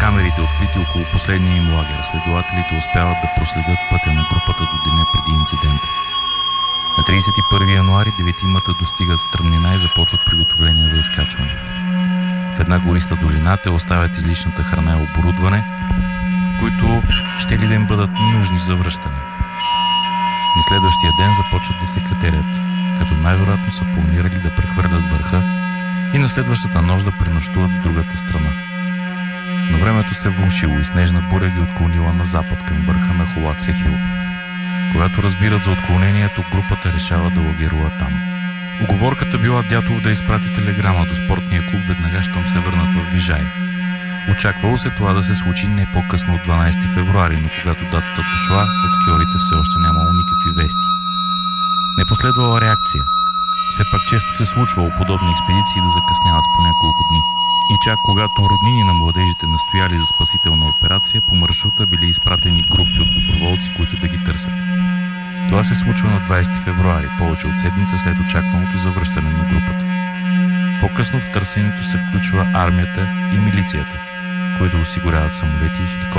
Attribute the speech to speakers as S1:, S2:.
S1: камерите, открити около последния им лагер, следователите успяват да проследят пътя на групата до деня преди инцидента. На 31 януари деветимата достигат стръмнина и започват приготовления за изкачване. В една гориста долина те оставят излишната храна и оборудване, които ще ли да им бъдат нужни за връщане. На следващия ден започват да се катерят, като най-вероятно са планирали да прехвърлят върха и на следващата нощ да пренощуват в другата страна. Но времето се влошило и снежна буря ги отклонила на запад към върха на Холатсе Хил. Когато разбират за отклонението, групата решава да лагерува там. Уговорката била Дятов да изпрати телеграма до спортния клуб веднага, щом се върнат в Вижай. Очаквало се това да се случи не по-късно от 12 февруари, но когато датата дошла, от скиорите все още нямало никакви вести. Не последвала реакция. Все пак често се случвало подобни експедиции да закъсняват по няколко дни. И чак когато роднини на младежите настояли за спасителна операция, по маршрута били изпратени групи от доброволци, които да ги търсят. Това се случва на 20 февруари, повече от седмица след очакваното завръщане на групата. По-късно в търсенето се включва армията и милицията, които осигуряват самолети и хеликоптери.